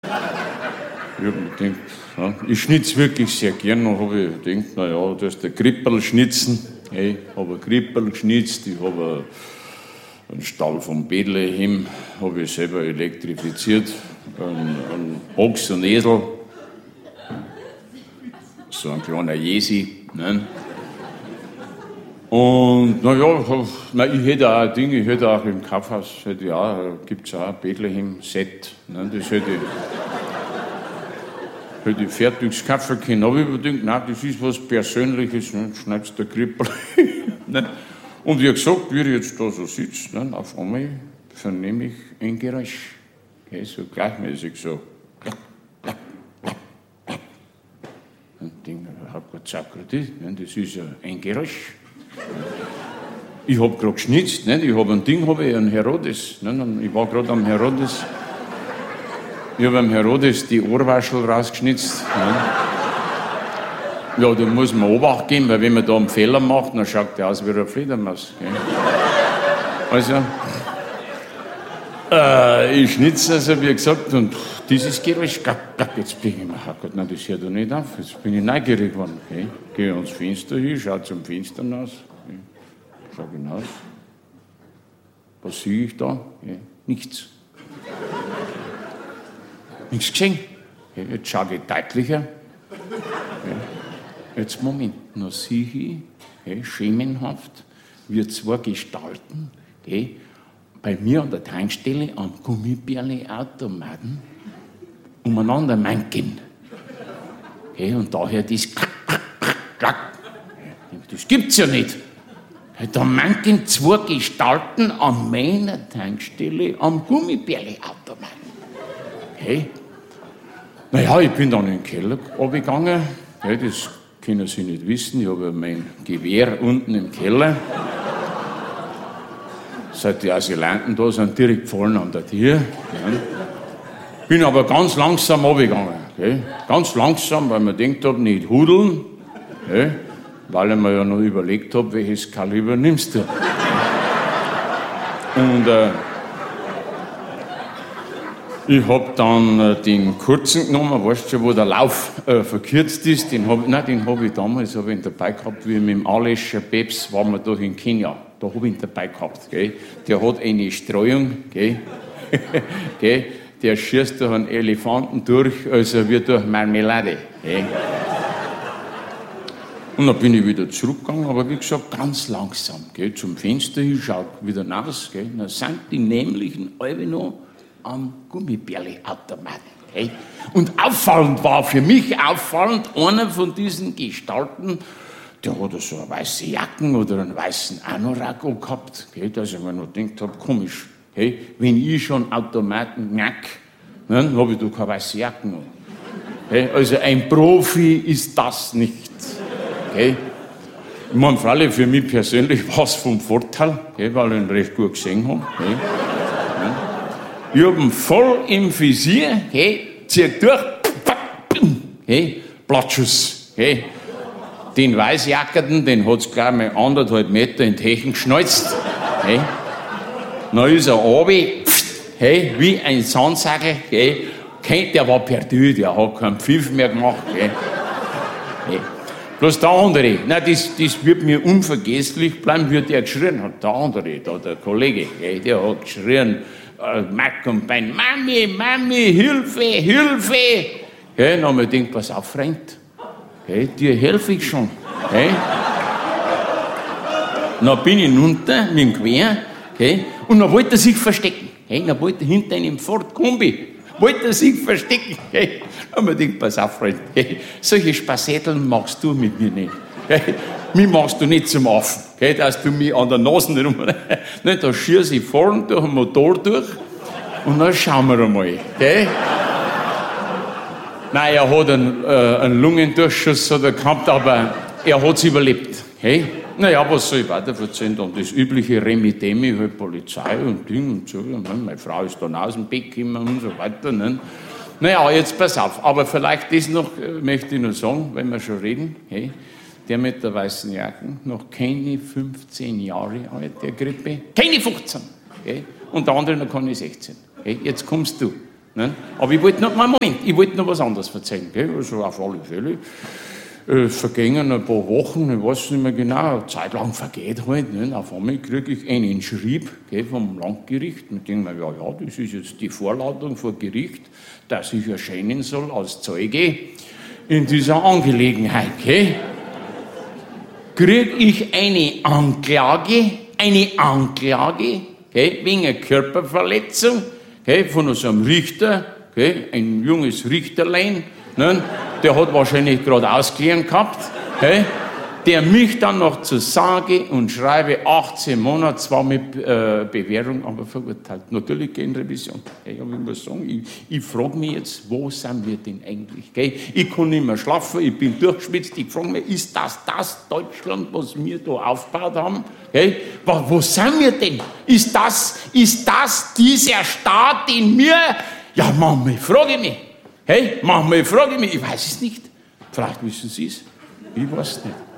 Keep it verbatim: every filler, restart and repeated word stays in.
Ich habe mir gedacht, ja, ich schnitze wirklich sehr gern. Dann habe ich gedacht, naja, da ist der Krippel schnitzen. Hey, ich habe ein Krippel geschnitzt, ich habe einen Stall von Bethlehem, habe ich selber elektrifiziert, einen, einen Ochs und Esel, so ein kleiner Jesi. Ne? Und naja, na, ich hätte auch ein Ding, ich hätte auch im Kaufhaus, hätte ich auch, gibt es auch ein Bethlehem-Set, ne? Das hätte ich, hätte ich fertig kaufen können. Aber ich habe gedacht, nein, das ist was Persönliches, ne? Schneidest der Krippel. Ne? Und wie gesagt, wie ich jetzt da so sitze, ne? Auf einmal vernehme ich ein Geräusch. Okay, so gleichmäßig so. Und ich denke, ich habe gerade gesagt, ne? Das ist ja ein Geräusch. Ich habe gerade geschnitzt, ne? Ich habe ein Ding, habe ich, ein Herodes. Ne? Ich war gerade am Herodes. Ich habe am Herodes die Ohrwaschel rausgeschnitzt. Ne? Ja, da muss man Obacht geben, weil wenn man da einen Fehler macht, dann schaut der aus wie eine Fledermaus. Gell? Also, äh, ich schnitze also, wie gesagt, und dieses Geräusch, gack, gack, jetzt bin ich mir, oh Gott, nein, das hört doch nicht auf, jetzt bin ich neugierig geworden. Okay? Gehe ans Fenster hin, schaue zum Fenster hinaus, okay? Schau hinaus. Was sehe ich da? Okay? Nichts. Nichts gesehen. Okay? Jetzt schaue ich deutlicher. Okay? Jetzt Moment, noch sehe ich, okay, schemenhaft, wie zwei Gestalten, okay, bei mir an der Tankstelle am Gummibärle-Automaten umeinander manken. Okay, und daher das klack, klack, klack, klack. Das gibt's ja nicht. Da manken zwei Gestalten an meiner Tankstelle am Gummibärle-Automaten. Okay. Naja, ich bin dann in den Keller runtergegangen. Okay, das können Sie nicht wissen, ich habe mein Gewehr unten im Keller. Seit die Asylanten da sind, direkt gefallen an der Tür. Ja. Bin aber ganz langsam runtergegangen. Okay. Ganz langsam, weil man denkt habe, nicht hudeln. Okay. Weil ich mir ja noch überlegt habe, welches Kaliber nimmst du. Und äh, ich habe dann äh, den kurzen genommen, weißt du schon, wo der Lauf äh, verkürzt ist. Den habe hab ich damals hab ich ihn dabei gehabt, wie mit dem Alescher Peps waren wir da in Kenia. Da habe ich ihn dabei gehabt. Gell. Der hat eine Streuung, gell. Gell. Der schießt durch einen Elefanten durch, also wie durch Marmelade. Gell. Und dann bin ich wieder zurückgegangen, aber wie gesagt, ganz langsam. Gell. Zum Fenster hin, schaut wieder raus. Gell. Dann sind die nämlichen alle noch am Gummibärle-Automaten. Okay? Und auffallend war für mich auffallend, einer von diesen Gestalten, der hat so eine weiße Jacken oder einen weißen Anorak gehabt, okay? Dass ich mir noch gedacht habe, komisch, okay? Wenn ich schon Automaten knack, dann habe ich doch keine weiße Jacken. Okay? Also ein Profi ist das nicht. Okay? Ich meine, freilich für mich persönlich war es vom Vorteil, okay? Weil ich ihn recht gut gesehen habe. Okay? Ich habe ihn voll im Visier, hey, zieh durch, hey, Blattschuss, hey. Den Weißjackerten, den hat es gleich mal anderthalb Meter in die Hechen geschnalzt, hey. Dann ist er runter, hey, wie ein Sandsackel, hey. Der war perdu, der hat keinen Pfiff mehr gemacht, hey. Hey. Bloß der andere, nein, das, das wird mir unvergesslich bleiben, wie der geschrien hat. Der andere, da, der Kollege, hey, der hat geschrien, Mack und Bein, Mami, Mami, Hilfe, Hilfe. Okay, dann habe ich gedacht, pass auf, Freund, okay, dir helfe ich schon. Okay. Dann bin ich runter mit dem Gewehr, okay, und dann wollte er sich verstecken. Okay, dann wollte er hinter einem Ford Kombi, wollte er sich verstecken. Okay. Dann habe ich gedacht, pass auf, Freund, okay, solche Spassetteln machst du mit mir nicht. Okay. Mich machst du nicht zum Affen, okay, dass du mich an der Nase rum... Ne, da schieße ich vorne durch den Motor durch und dann schauen wir einmal. Okay. Nein, er hat einen, äh, einen Lungendurchschuss hat er gehabt, aber er hat es überlebt. Okay. Naja, was soll ich weiter erzählen? Dann das übliche Remi-Demi, halt Polizei und Ding und so. Und dann, meine Frau ist dann aus dem Bett gekommen und so weiter. Ne. Naja, jetzt pass auf, aber vielleicht das noch, äh, möchte ich noch sagen, wenn wir schon reden. Okay. Der mit der weißen Jacke, noch keine fünfzehn Jahre alt, der Grippe. Keine fünfzehn. Okay? Und der andere noch keine sechzehn. Okay? Jetzt kommst du. Ne? Aber ich wollte noch, Moment, ich wollte noch was anderes erzählen. Gell? Also auf alle Fälle. Äh, vergingen ein paar Wochen, ich weiß nicht mehr genau, eine Zeit lang vergeht halt. Ne? Auf einmal kriege ich einen Schrieb, gell, vom Landgericht. Und denke mir, ja, ja, das ist jetzt die Vorladung vor Gericht, dass ich erscheinen soll als Zeuge in dieser Angelegenheit. Gell? Kriege ich eine Anklage, eine Anklage gell, wegen einer Körperverletzung gell, von so einem Richter, gell, ein junges Richterlein. Ne? Der hat wahrscheinlich gerade ausgelernt gehabt, hey, der mich dann noch zu sage und schreibe achtzehn Monate, zwar mit äh, Bewährung, aber verurteilt. Natürlich gegen Revision. Hey, ich muss sagen, ich, ich frage mich jetzt, wo sind wir denn eigentlich? Gell? Ich kann nicht mehr schlafen, ich bin durchgeschwitzt, ich frage mich, ist das das Deutschland, was wir da aufgebaut haben? Gell? Wo, wo sind wir denn? Ist das, ist das dieser Staat, den wir... Ja, Mama, ich frage mich. Hey, manchmal frage ich mich, ich weiß es nicht. Vielleicht wissen Sie es. Ich weiß es nicht.